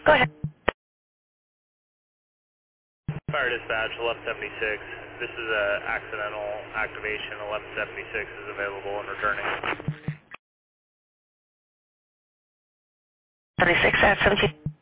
Go ahead. Fire dispatch 1176. This is a accidental activation. 1176 is available and returning. 76 at 17.